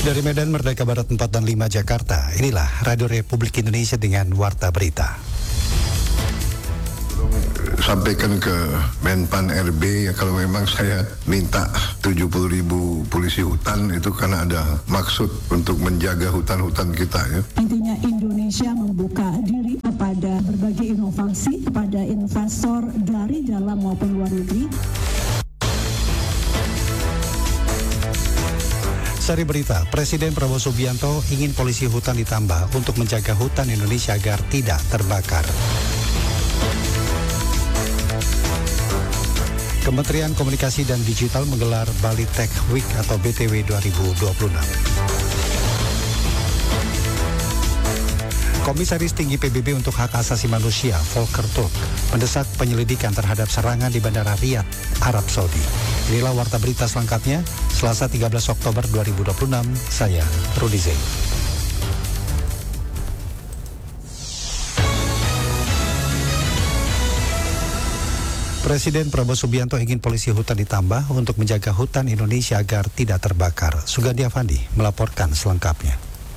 Dari Medan Merdeka Barat 4 dan 5 Jakarta, inilah Radio Republik Indonesia dengan Warta Berita. Sampaikan ke Menpan RB ya, kalau memang saya minta 70.000 polisi hutan itu karena ada maksud untuk menjaga hutan-hutan kita ya. Intinya Indonesia membuka diri kepada berbagai inovasi, kepada investor dari dalam maupun luar negeri. Sari berita, Presiden Prabowo Subianto ingin polisi hutan ditambah untuk menjaga hutan Indonesia agar tidak terbakar. Kementerian Komunikasi dan Digital menggelar Bali Tech Week atau BTW 2026. Komisaris Tinggi PBB untuk Hak Asasi Manusia, Volker Turk, mendesak penyelidikan terhadap serangan di Bandara Riyadh, Arab Saudi. Inilah Warta Berita selengkapnya, Selasa 13 Oktober 2026, saya Rudi Zain. Presiden Prabowo Subianto ingin polisi hutan ditambah untuk menjaga hutan Indonesia agar tidak terbakar. Sugandi Avandi melaporkan selengkapnya.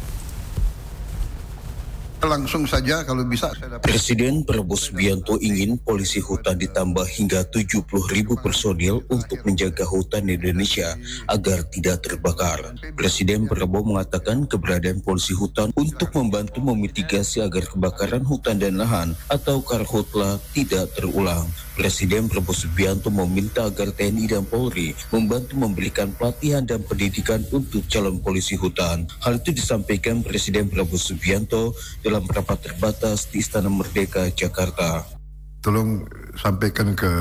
Langsung saja kalau bisa. Presiden Prabowo Subianto ingin polisi hutan ditambah hingga 70.000 personil untuk menjaga hutan Indonesia agar tidak terbakar. Presiden Prabowo mengatakan keberadaan polisi hutan untuk membantu memitigasi agar kebakaran hutan dan lahan atau karhutla tidak terulang. Presiden Prabowo Subianto meminta agar TNI dan Polri membantu memberikan pelatihan dan pendidikan untuk calon polisi hutan. Hal itu disampaikan Presiden Prabowo Subianto dalam rapat terbatas di Istana Merdeka, Jakarta. Tolong sampaikan ke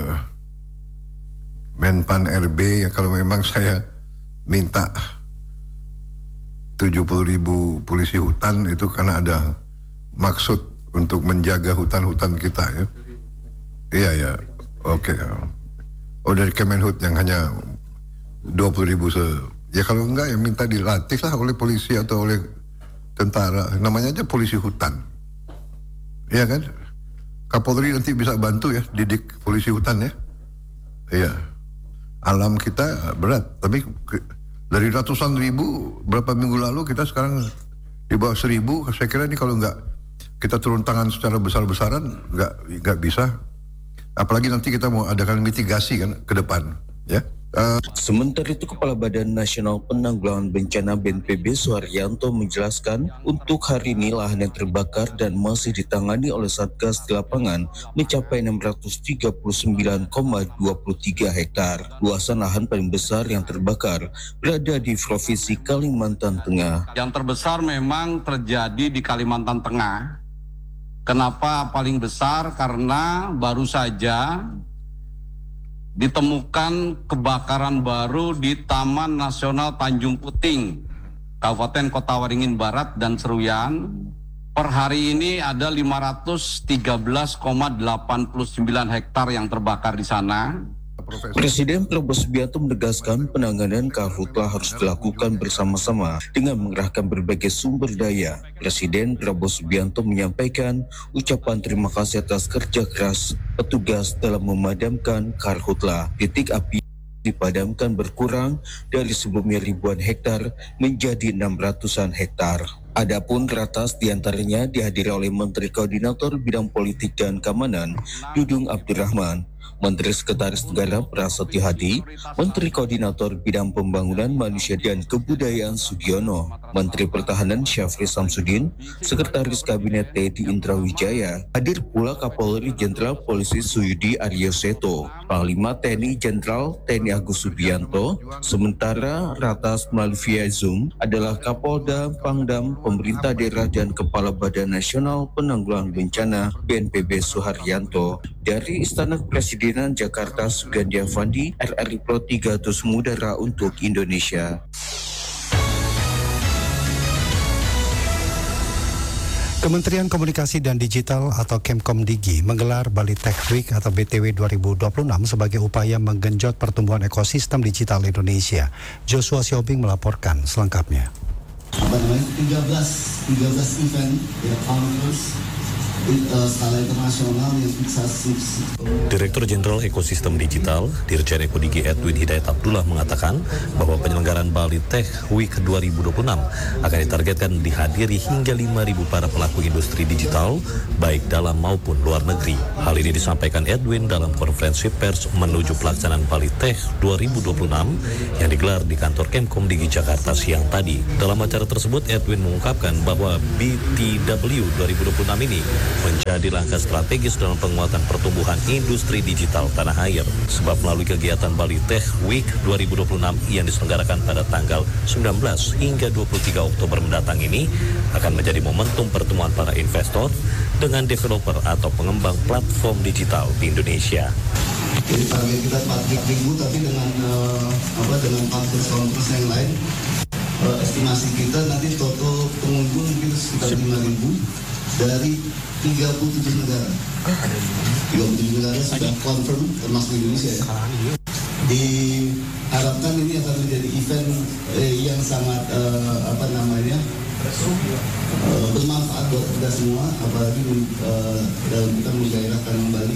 Menpan RB ya, kalau memang saya minta 70.000 polisi hutan itu karena ada maksud untuk menjaga hutan-hutan kita ya. Iya ya, oke. Oh dari Kemenhut yang hanya 20.000 ya kalau enggak ya minta dilatih lah oleh polisi atau oleh tentara, namanya aja polisi hutan. Iya kan? Kapolri nanti bisa bantu ya, didik polisi hutan ya. Iya. Alam kita berat, tapi dari ratusan ribu berapa minggu lalu kita sekarang di bawah 1.000. Saya kira ini kalau enggak kita turun tangan secara besar-besaran enggak bisa. Apalagi nanti kita mau adakan mitigasi kan ke depan, ya. Sementara itu Kepala Badan Nasional Penanggulangan Bencana BNPB Suharyanto menjelaskan untuk hari ini lahan yang terbakar dan masih ditangani oleh Satgas di lapangan mencapai 639,23 hektar. Luasan lahan paling besar yang terbakar berada di Provinsi Kalimantan Tengah. Yang terbesar memang terjadi di Kalimantan Tengah. Kenapa paling besar? Karena baru saja ditemukan kebakaran baru di Taman Nasional Tanjung Puting, Kabupaten Kota Waringin Barat dan Seruyan. Per hari ini ada 513,89 hektar yang terbakar di sana. Presiden Prabowo Subianto menegaskan penanganan karhutla harus dilakukan bersama-sama dengan mengerahkan berbagai sumber daya. Presiden Prabowo Subianto menyampaikan ucapan terima kasih atas kerja keras petugas dalam memadamkan karhutla. Titik api dipadamkan berkurang dari sebelumnya ribuan hektar menjadi 600-an hektar. Adapun ratas diantaranya dihadiri oleh Menteri Koordinator Bidang Politik dan Keamanan Dudung Abdurrahman, Menteri Sekretaris Negara Prasetyo Hadi, Menteri Koordinator Bidang Pembangunan Manusia dan Kebudayaan Sugiono, Menteri Pertahanan Syafri Samsudin, Sekretaris Kabinet Teddy Indrawijaya. Hadir pula Kapolri Jenderal Polisi Suyudi Aryo Seto, Panglima TNI Jenderal TNI Agus Subianto. Sementara ratas melalui via Zoom adalah Kapolda, Pangdam, pemerintah daerah dan Kepala Badan Nasional Penanggulangan Bencana BNPB Suharyanto. Dari Istana Kepresidenan Jakarta, Sugandi Avandi, RRI Pro 3 Terus Mudara untuk Indonesia. Kementerian Komunikasi dan Digital atau Kemkomdigi menggelar Bali Tech Week atau BTW 2026 sebagai upaya menggenjot pertumbuhan ekosistem digital Indonesia. Joshua Siobing melaporkan selengkapnya. 13 event ya, founders skala internasional yang bisa. Direktur Jenderal Ekosistem Digital, Dirjen Ekodigi Edwin Hidayat Abdullah mengatakan bahwa penyelenggaraan Bali Tech Week 2026 akan ditargetkan dihadiri hingga 5.000 para pelaku industri digital, baik dalam maupun luar negeri. Hal ini disampaikan Edwin dalam konferensi pers menuju pelaksanaan Bali Tech 2026 yang digelar di kantor Kemkomdigi Jakarta siang tadi. Dalam acara tersebut, Edwin mengungkapkan bahwa BTW 2026 ini menjadi langkah strategis dalam penguatan pertumbuhan industri digital tanah air. Sebab melalui kegiatan Bali Tech Week 2026 yang diselenggarakan pada tanggal 19 hingga 23 Oktober mendatang ini akan menjadi momentum pertemuan para investor dengan developer atau pengembang platform digital di Indonesia. Jadi target kita 4.000 tapi dengan 4 yang lain. Estimasi kita nanti total pengunjung mungkin sekitar 5.000 dari 37 negara. 37 negara sudah confirm termasuk Indonesia ya. Diharapkan ini akan menjadi event yang sangat bermanfaat buat kita semua, apalagi dalam kita menggairahkan kembali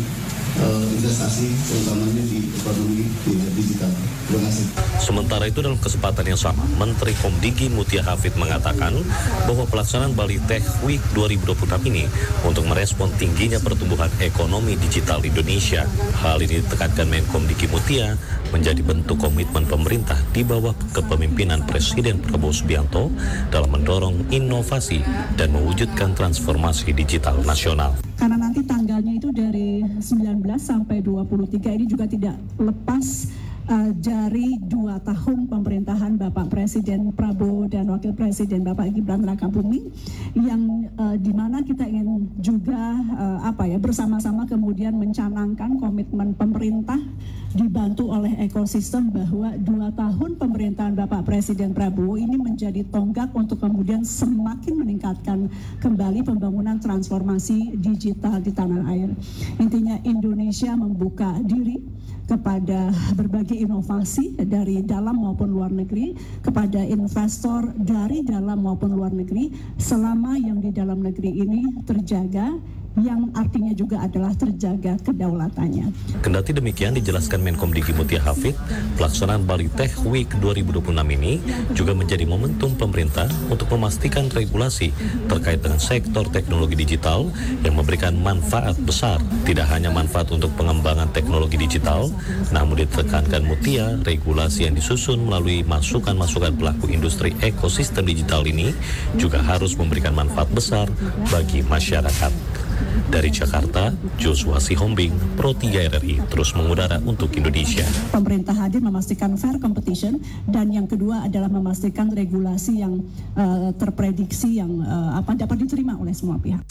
investasi terutamanya di ekonomi digital. Terima kasih. Sementara itu dalam kesempatan yang sama, Menteri Komdigi Mutia Hafid mengatakan bahwa pelaksanaan Bali Tech Week 2026 ini untuk merespon tingginya pertumbuhan ekonomi digital Indonesia. Hal ini ditekankan Menkomdigi Mutia menjadi bentuk komitmen pemerintah di bawah kepemimpinan Presiden Prabowo Subianto dalam mendorong inovasi dan mewujudkan transformasi digital nasional. Karena nanti tanggalnya itu dari 19 sampai 23 ini juga tidak lepas dari 2 tahun pemerintahan Bapak Presiden Prabowo dan Wakil Presiden Bapak Gibran Rakabuming yang dimana kita ingin juga bersama-sama kemudian mencanangkan komitmen pemerintah dibantu oleh ekosistem bahwa 2 tahun pemerintahan Bapak Presiden Prabowo ini menjadi tonggak untuk kemudian semakin meningkatkan kembali pembangunan transformasi digital di tanah air. Intinya Indonesia membuka diri kepada berbagai inovasi dari dalam maupun luar negeri, kepada investor dari dalam maupun luar negeri, selama yang di dalam negeri ini terjaga, yang artinya juga adalah terjaga kedaulatannya. Kendati demikian, dijelaskan Menkomdigi Mutia Hafid, pelaksanaan Bali Tech Week 2026 ini juga menjadi momentum pemerintah untuk memastikan regulasi terkait dengan sektor teknologi digital yang memberikan manfaat besar. Tidak hanya manfaat untuk pengembangan teknologi digital, namun ditekankan Mutia, regulasi yang disusun melalui masukan-masukan pelaku industri ekosistem digital ini juga harus memberikan manfaat besar bagi masyarakat. Dari Jakarta, Joshua Sihombing, Pro 3 RRI terus mengudara untuk Indonesia. Pemerintah hadir memastikan fair competition, dan yang kedua adalah memastikan regulasi yang terprediksi yang dapat diterima oleh semua pihak.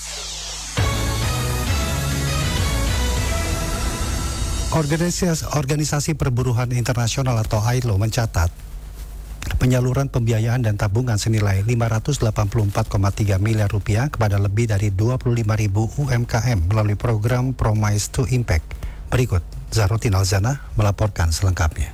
Organisasi Perburuhan Internasional atau ILO mencatat penyaluran pembiayaan dan tabungan senilai 584,3 miliar rupiah kepada lebih dari 25.000 UMKM melalui program Promise to Impact. Berikut Zarotin Alzana melaporkan selengkapnya.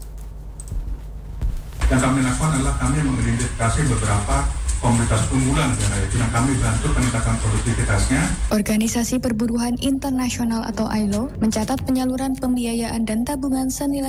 Yang kami lakukan adalah kami mengidentifikasi beberapa komunitas unggulan yang kami bantu peningkatan produktivitasnya. Organisasi Perburuhan Internasional atau ILO mencatat penyaluran pembiayaan dan tabungan senilai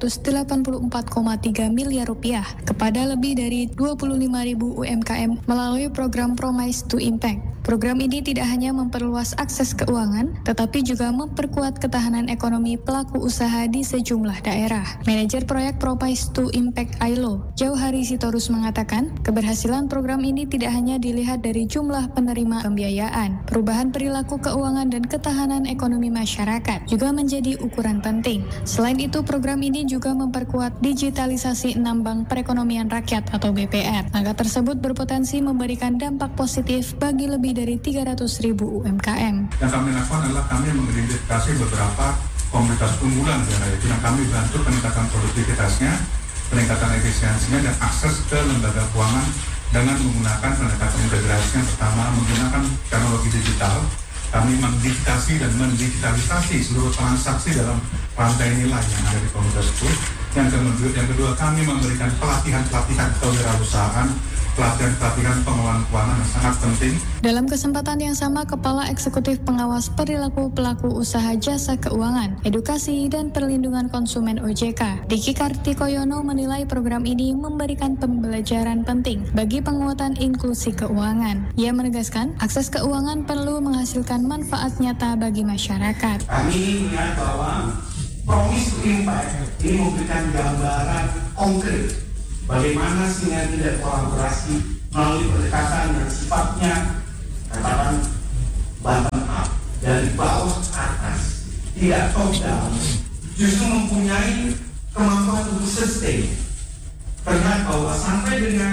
584,3 miliar rupiah kepada lebih dari 25.000 UMKM melalui program Promise to Impact. Program ini tidak hanya memperluas akses keuangan, tetapi juga memperkuat ketahanan ekonomi pelaku usaha di sejumlah daerah. Manajer proyek Promise to Impact ILO, Jauhari Sitorus mengatakan, keberhasilan program ini tidak hanya dilihat dari jumlah penerima pembiayaan. Perubahan perilaku keuangan dan ketahanan ekonomi masyarakat juga menjadi ukuran penting. Selain itu, program ini juga memperkuat digitalisasi 6 bank perekonomian rakyat atau BPR. Langkah tersebut berpotensi memberikan dampak positif bagi lebih dari 300.000 UMKM. Yang kami lakukan adalah kami mengidentifikasi beberapa komunitas unggulan yang kami bantu peningkatan produktivitasnya, peningkatan efisiensinya, dan akses ke lembaga keuangan dengan menggunakan pendekatan integrasi yang pertama menggunakan teknologi digital. Kami mendigitasi dan mendigitalisasi seluruh transaksi dalam rantai nilai yang ada di komunitas itu. Yang kedua kami memberikan pelatihan kewirausahaan pelatihan pengelolaan keuangan yang sangat penting. Dalam kesempatan yang sama, Kepala Eksekutif Pengawas Perilaku Pelaku Usaha Jasa Keuangan, Edukasi dan Perlindungan Konsumen OJK, Diki Kartikoyono menilai program ini memberikan pembelajaran penting bagi penguatan inklusi keuangan. Ia menegaskan, akses keuangan perlu menghasilkan manfaat nyata bagi masyarakat. Kami melihat bahwa Promise to Impact ini memberikan gambaran konkret bagaimana sinergi dan kolaborasi melalui pendekatan yang sifatnya katakan bottom up, dari bawah ke atas, tidak top down, justru mempunyai kemampuan untuk sustain. Terlihat bahwa sampai dengan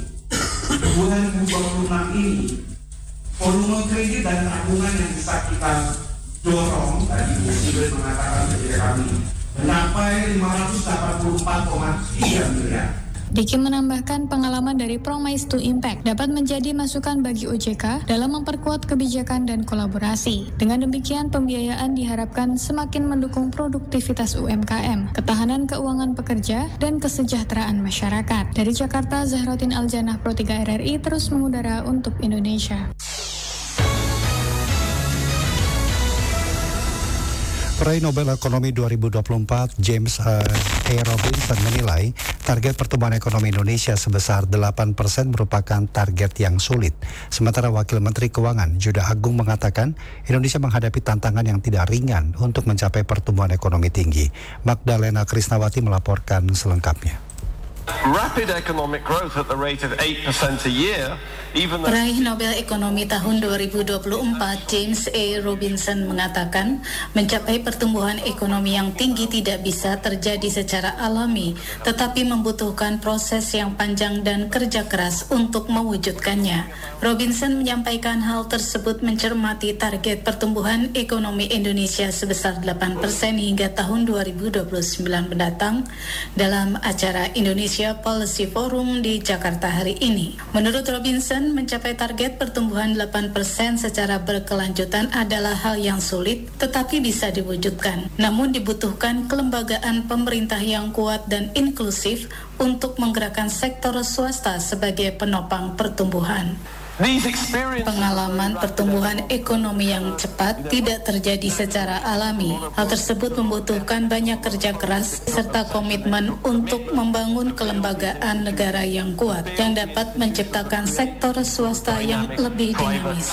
2026 ini volume kredit dan tabungan yang bisa kita dorong, tadi Bu Sigrid mengatakan kepada kami, mencapai 584,3 miliar. Diki menambahkan pengalaman dari Promise to Impact dapat menjadi masukan bagi OJK dalam memperkuat kebijakan dan kolaborasi. Dengan demikian, pembiayaan diharapkan semakin mendukung produktivitas UMKM, ketahanan keuangan pekerja, dan kesejahteraan masyarakat. Dari Jakarta, Zahrotin Aljanah, Pro 3 RRI terus mengudara untuk Indonesia. Peraih Nobel Ekonomi 2024 James A. Robinson menilai target pertumbuhan ekonomi Indonesia sebesar 8% merupakan target yang sulit. Sementara Wakil Menteri Keuangan Juda Agung mengatakan Indonesia menghadapi tantangan yang tidak ringan untuk mencapai pertumbuhan ekonomi tinggi. Magdalena Krisnawati melaporkan selengkapnya. Rapid economic growth at the rate of 8% a year. Peraih Nobel Ekonomi tahun 2024 James A. Robinson mengatakan mencapai pertumbuhan ekonomi yang tinggi tidak bisa terjadi secara alami, tetapi membutuhkan proses yang panjang dan kerja keras untuk mewujudkannya. Robinson menyampaikan hal tersebut mencermati target pertumbuhan ekonomi Indonesia sebesar 8% hingga tahun 2029 mendatang dalam acara Indonesia Policy Forum di Jakarta hari ini. Menurut Robinson, mencapai target pertumbuhan 8% secara berkelanjutan adalah hal yang sulit, tetapi bisa diwujudkan. Namun dibutuhkan kelembagaan pemerintah yang kuat dan inklusif untuk menggerakkan sektor swasta sebagai penopang pertumbuhan. Pengalaman pertumbuhan ekonomi yang cepat tidak terjadi secara alami. Hal tersebut membutuhkan banyak kerja keras serta komitmen untuk membangun kelembagaan negara yang kuat yang dapat menciptakan sektor swasta yang lebih dinamis.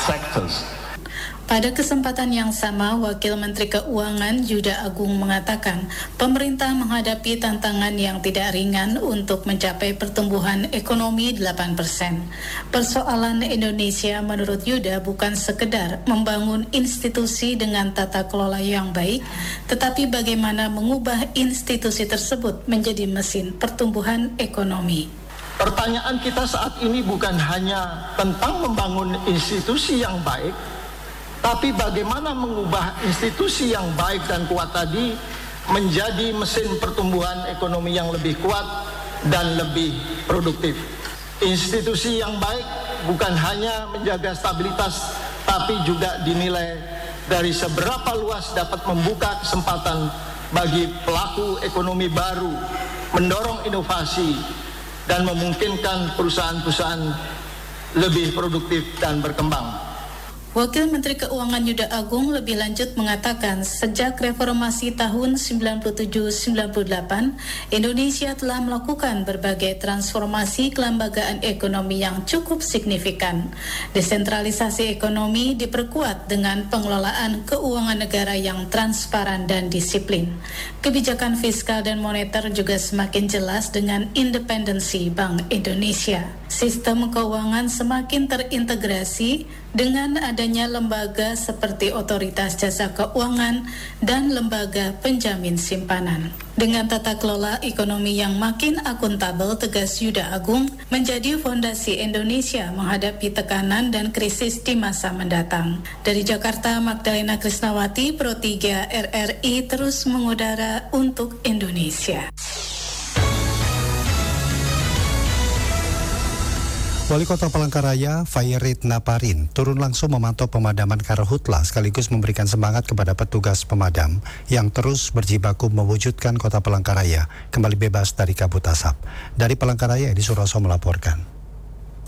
Pada kesempatan yang sama, Wakil Menteri Keuangan Juda Agung mengatakan pemerintah menghadapi tantangan yang tidak ringan untuk mencapai pertumbuhan ekonomi 8%. Persoalan Indonesia menurut Juda bukan sekedar membangun institusi dengan tata kelola yang baik, tetapi bagaimana mengubah institusi tersebut menjadi mesin pertumbuhan ekonomi. Pertanyaan kita saat ini bukan hanya tentang membangun institusi yang baik, tapi bagaimana mengubah institusi yang baik dan kuat tadi menjadi mesin pertumbuhan ekonomi yang lebih kuat dan lebih produktif. Institusi yang baik bukan hanya menjaga stabilitas, tapi juga dinilai dari seberapa luas dapat membuka kesempatan bagi pelaku ekonomi baru, mendorong inovasi, dan memungkinkan perusahaan-perusahaan lebih produktif dan berkembang. Wakil Menteri Keuangan Juda Agung lebih lanjut mengatakan sejak reformasi tahun 97-98, Indonesia telah melakukan berbagai transformasi kelembagaan ekonomi yang cukup signifikan. Desentralisasi ekonomi diperkuat dengan pengelolaan keuangan negara yang transparan dan disiplin. Kebijakan fiskal dan moneter juga semakin jelas dengan independensi Bank Indonesia. Sistem keuangan semakin terintegrasi dengan adanya lembaga seperti Otoritas Jasa Keuangan dan Lembaga Penjamin Simpanan. Dengan tata kelola ekonomi yang makin akuntabel, tegas Juda Agung, menjadi fondasi Indonesia menghadapi tekanan dan krisis di masa mendatang. Dari Jakarta, Magdalena Krisnawati, Pro 3 RRI terus mengudara untuk Indonesia. Wali Kota Palangkaraya, Fairit Naparin, turun langsung memantau pemadaman karhutla sekaligus memberikan semangat kepada petugas pemadam yang terus berjibaku mewujudkan Kota Palangkaraya kembali bebas dari kabut asap. Dari Palangkaraya, Edi Suroso melaporkan.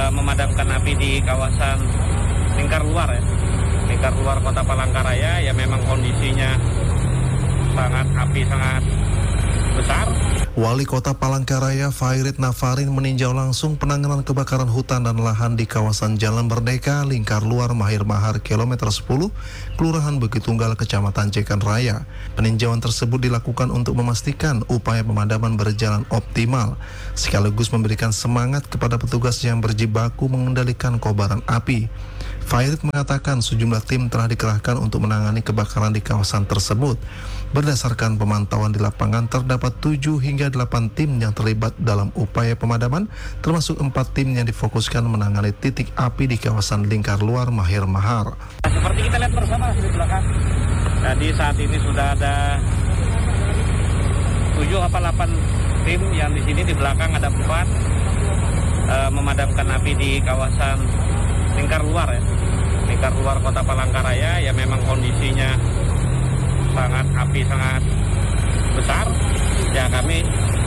memadamkan api di kawasan lingkar luar Kota Palangkaraya. Ya memang kondisinya api sangat besar. Wali Kota Palangkaraya Fairit Nafarin meninjau langsung penanganan kebakaran hutan dan lahan di kawasan Jalan Merdeka, Lingkar Luar, Mahir Mahar, kilometer 10, Kelurahan Bukit Tunggal, Kecamatan Cekan Raya. Peninjauan tersebut dilakukan untuk memastikan upaya pemadaman berjalan optimal, sekaligus memberikan semangat kepada petugas yang berjibaku mengendalikan kobaran api. Fairit mengatakan sejumlah tim telah dikerahkan untuk menangani kebakaran di kawasan tersebut. Berdasarkan pemantauan di lapangan, terdapat 7 hingga 8 tim yang terlibat dalam upaya pemadaman, termasuk 4 tim yang difokuskan menangani titik api di kawasan Lingkar Luar Mahir Mahar. Seperti kita lihat bersama di belakang, jadi saat ini sudah ada 7-8 tim yang di sini, di belakang ada 4 memadamkan api di kawasan Lingkar Luar Kota Palangkaraya. Ya memang kondisinya api sangat besar. Ya kami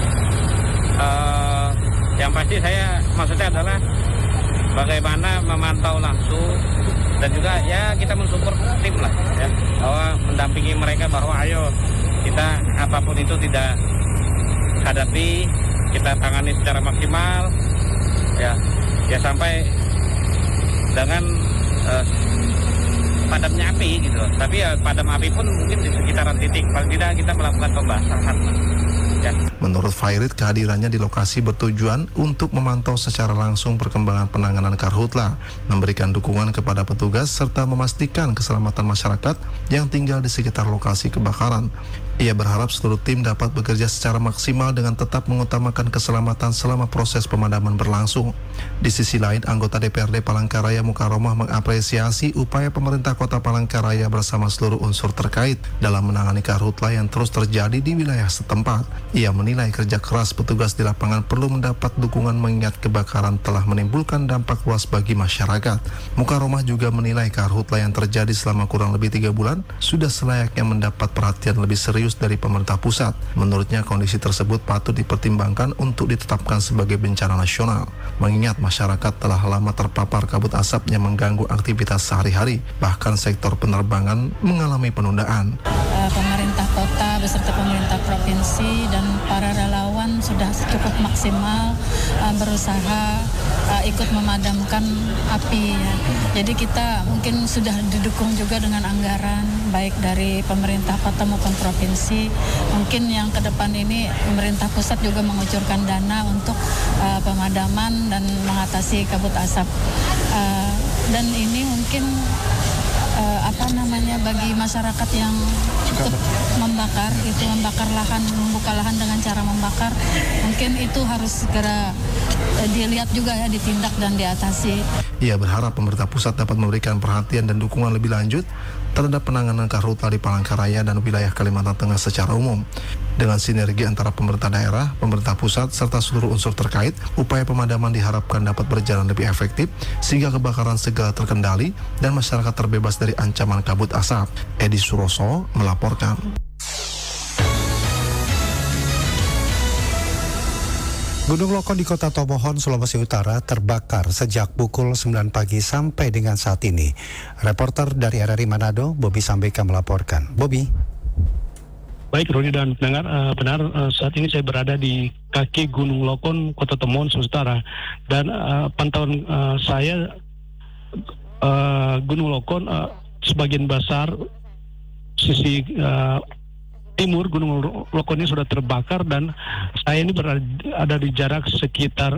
yang pasti maksudnya adalah bagaimana memantau langsung dan juga ya kita mensupport tim lah ya, bahwa mendampingi mereka bahwa ayo kita apapun itu tidak hadapi, kita tangani secara maksimal ya sampai dengan padamnya api gitu. Tapi ya padam api pun mungkin di sekitaran titik, paling tidak kita melakukan pembasahan. Ya. Menurut Fairit, kehadirannya di lokasi bertujuan untuk memantau secara langsung perkembangan penanganan karhutla, memberikan dukungan kepada petugas, serta memastikan keselamatan masyarakat yang tinggal di sekitar lokasi kebakaran. Ia berharap seluruh tim dapat bekerja secara maksimal dengan tetap mengutamakan keselamatan selama proses pemadaman berlangsung. Di sisi lain, anggota DPRD Palangkaraya Mukaromah mengapresiasi upaya pemerintah Kota Palangkaraya bersama seluruh unsur terkait dalam menangani karhutla yang terus terjadi di wilayah setempat. Ia menilai kerja keras petugas di lapangan perlu mendapat dukungan mengingat kebakaran telah menimbulkan dampak luas bagi masyarakat. Mukaromah juga menilai karhutla yang terjadi selama kurang lebih 3 bulan sudah selayaknya mendapat perhatian lebih serius dari pemerintah pusat. Menurutnya kondisi tersebut patut dipertimbangkan untuk ditetapkan sebagai bencana nasional, mengingat masyarakat telah lama terpapar kabut asap yang mengganggu aktivitas sehari-hari, bahkan sektor penerbangan mengalami penundaan. Pemerintah kota beserta pemerintah provinsi dan para relawan sudah cukup maksimal berusaha ikut memadamkan api ya. Jadi kita mungkin sudah didukung juga dengan anggaran baik dari pemerintah kota maupun provinsi. Mungkin yang ke depan ini pemerintah pusat juga mengucurkan dana untuk pemadaman dan mengatasi kabut asap. Dan ini mungkin bagi masyarakat yang ikut membakar lahan, membuka lahan dengan cara membakar, mungkin itu harus segera dilihat juga ya, ditindak dan diatasi. Ia berharap pemerintah pusat dapat memberikan perhatian dan dukungan lebih lanjut terhadap penanganan karhutla di Palangkaraya dan wilayah Kalimantan Tengah secara umum. Dengan sinergi antara pemerintah daerah, pemerintah pusat, serta seluruh unsur terkait, upaya pemadaman diharapkan dapat berjalan lebih efektif sehingga kebakaran segera terkendali dan masyarakat terbebas dari ancaman kabut asap. Edi Suroso melaporkan. Gunung Lokon di Kota Tomohon, Sulawesi Utara terbakar sejak pukul 9 pagi sampai dengan saat ini. Reporter dari RRI Manado, Bobby Sambeka melaporkan. Bobby. Baik, Roni dan pendengar, benar saat ini saya berada di kaki Gunung Lokon, Kota Tomohon, Sulawesi Utara. Dan pantauan saya, Gunung Lokon sebagian besar sisi timur Gunung Lokon ini sudah terbakar dan saya ini berada di jarak sekitar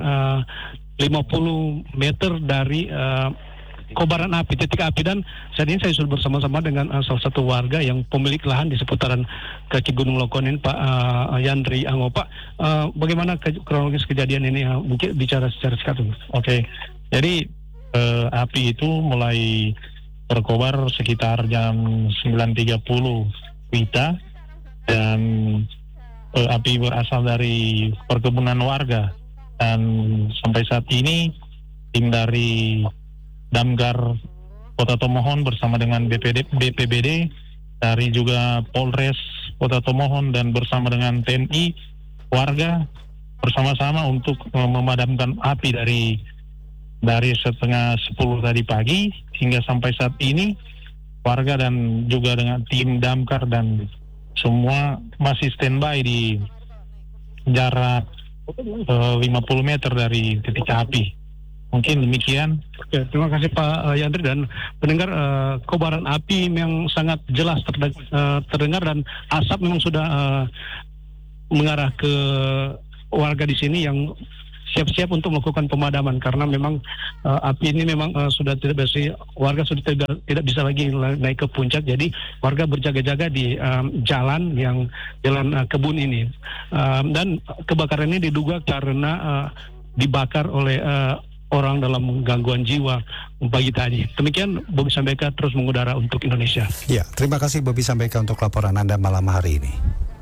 50 meter dari kobaran api, titik api, dan saat ini saya sudah bersama-sama dengan salah satu warga yang pemilik lahan di seputaran kaki Gunung Lokon ini, Pak Yandri Ango. Pak, bagaimana kronologis kejadian ini? Mungkin bicara secara singkat. Oke, jadi api itu mulai berkobar sekitar jam 9.30 WITA dan api berasal dari perkebunan warga, dan sampai saat ini tim dari Damkar Kota Tomohon bersama dengan BPBD dari juga Polres Kota Tomohon dan bersama dengan TNI, warga bersama-sama untuk memadamkan api dari setengah 10 tadi pagi hingga sampai saat ini warga dan juga dengan tim damkar dan semua masih standby di jarak 50 meter dari titik api. Mungkin demikian. Oke, terima kasih Pak Yandri dan pendengar. Kobaran api memang sangat jelas terdengar dan asap memang sudah mengarah ke warga di sini yang siap-siap untuk melakukan pemadaman karena memang api ini memang sudah tidak bisa, warga sudah tidak bisa lagi naik ke puncak, jadi warga berjaga-jaga di jalan kebun ini dan kebakaran ini diduga karena dibakar oleh orang dalam gangguan jiwa pagi tadi. Demikian Bobby Sambeka terus mengudara untuk Indonesia. Ya, terima kasih Bobby Sambeka untuk laporan Anda malam hari ini.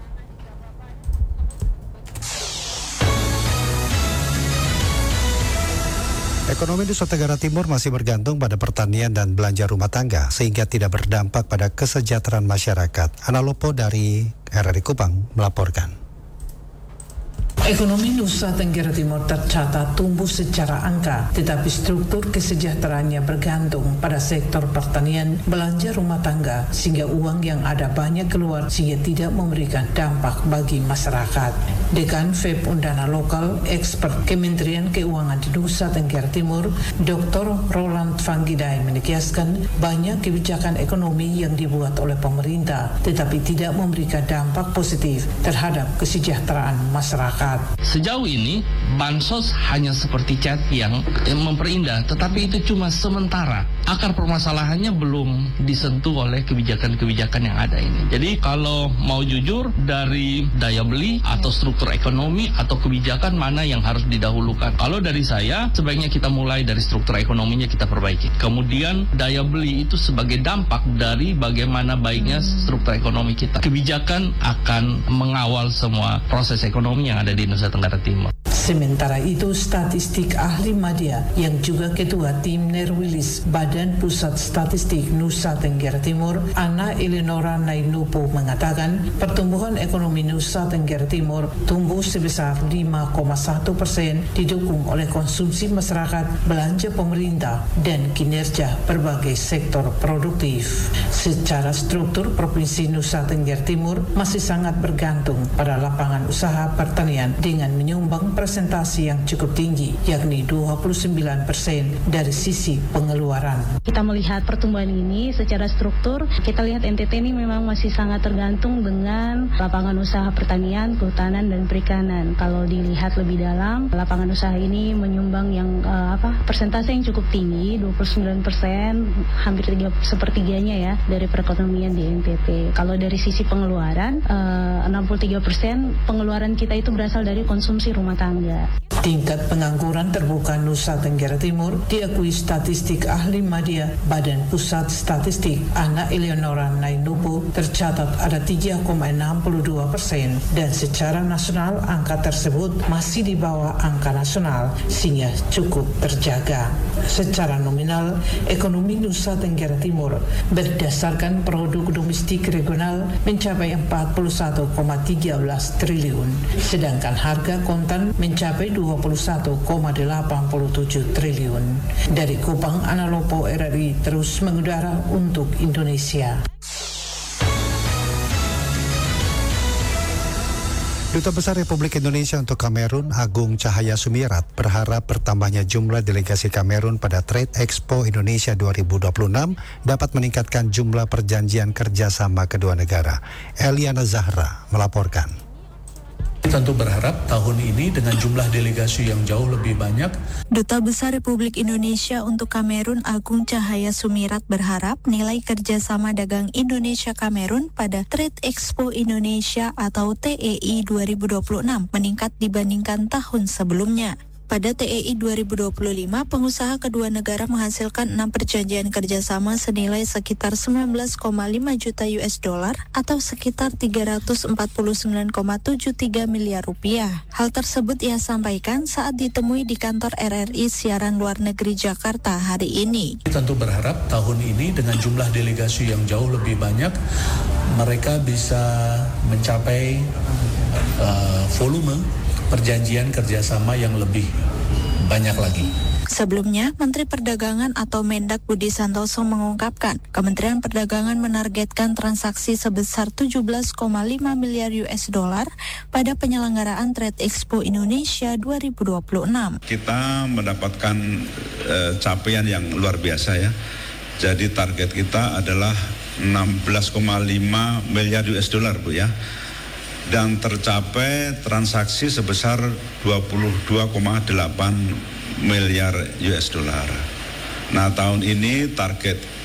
Ekonomi Nusa Tenggara Timur masih bergantung pada pertanian dan belanja rumah tangga sehingga tidak berdampak pada kesejahteraan masyarakat. Ana Lopo dari RRI Kupang melaporkan. Ekonomi Nusa Tenggara Timur tercatat tumbuh secara angka, tetapi struktur kesejahteraannya bergantung pada sektor pertanian, belanja rumah tangga, sehingga uang yang ada banyak keluar sehingga tidak memberikan dampak bagi masyarakat. Dekan FEB Undana Lokal, expert Kementerian Keuangan di Nusa Tenggara Timur, Dr. Roland Vanggidai menegaskan banyak kebijakan ekonomi yang dibuat oleh pemerintah, tetapi tidak memberikan dampak positif terhadap kesejahteraan masyarakat. Sejauh ini, bansos hanya seperti cat yang memperindah, tetapi itu cuma sementara. Akar permasalahannya belum disentuh oleh kebijakan-kebijakan yang ada ini. Jadi kalau mau jujur, dari daya beli atau struktur ekonomi atau kebijakan mana yang harus didahulukan? Kalau dari saya, sebaiknya kita mulai dari struktur ekonominya kita perbaiki. Kemudian daya beli itu sebagai dampak dari bagaimana baiknya struktur ekonomi kita. Kebijakan akan mengawal semua proses ekonomi yang ada di Nusa Tenggara Timur. Sementara itu, statistik ahli media yang juga ketua tim Nerwilis Badan Pusat Statistik Nusa Tenggara Timur, Ana Eleonora Nainupo mengatakan pertumbuhan ekonomi Nusa Tenggara Timur tumbuh sebesar 5,1% didukung oleh konsumsi masyarakat, belanja pemerintah, dan kinerja berbagai sektor produktif. Secara struktur, Provinsi Nusa Tenggara Timur masih sangat bergantung pada lapangan usaha pertanian dengan menyumbang presentasi yang cukup tinggi, yakni 29% dari sisi pengeluaran. Kita melihat pertumbuhan ini secara struktur, kita lihat NTT ini memang masih sangat tergantung dengan lapangan usaha pertanian, kehutanan, dan perikanan. Kalau dilihat lebih dalam, lapangan usaha ini menyumbang yang persentase yang cukup tinggi, 29%, hampir 3/4 ya dari perekonomian di NTT. Kalau dari sisi pengeluaran, 63% pengeluaran kita itu berasal dari konsumsi rumah tangga. Tingkat pengangguran terbuka Nusa Tenggara Timur diakui statistik ahli media Badan Pusat Statistik Ana Eleonora Nainupo tercatat ada 3,62% dan secara nasional angka tersebut masih di bawah angka nasional sehingga cukup terjaga. Secara nominal, ekonomi Nusa Tenggara Timur berdasarkan produk domestik regional mencapai 41,13 triliun, sedangkan harga kontan mencapai 21,87 triliun. Dari Kupang, Ana Lopo, RRI terus mengudara untuk Indonesia. Duta Besar Republik Indonesia untuk Kamerun, Agung Cahaya Sumirat, berharap bertambahnya jumlah delegasi Kamerun pada Trade Expo Indonesia 2026 dapat meningkatkan jumlah perjanjian kerjasama kedua negara. Eliana Zahra melaporkan. Tentu berharap tahun ini dengan jumlah delegasi yang jauh lebih banyak. Duta Besar Republik Indonesia untuk Kamerun Agung Cahaya Sumirat berharap nilai kerjasama dagang Indonesia-Kamerun pada Trade Expo Indonesia atau TEI 2026 meningkat dibandingkan tahun sebelumnya. Pada TEI 2025, pengusaha kedua negara menghasilkan 6 perjanjian kerjasama senilai sekitar 19,5 juta $, atau sekitar 349,73 miliar rupiah. Hal tersebut ia sampaikan saat ditemui di kantor RRI Siaran Luar Negeri Jakarta hari ini. Tentu berharap tahun ini dengan jumlah delegasi yang jauh lebih banyak, mereka bisa mencapai volume perjanjian kerjasama yang lebih banyak lagi. Sebelumnya, Menteri Perdagangan atau Mendak Budi Santoso mengungkapkan, Kementerian Perdagangan menargetkan transaksi sebesar 17,5 miliar US dollar pada penyelenggaraan Trade Expo Indonesia 2026. Kita mendapatkan capaian yang luar biasa ya. Jadi target kita adalah 16,5 miliar US dollar, Bu ya. Dan tercapai transaksi sebesar 22,8 miliar US dollar. Nah, tahun ini target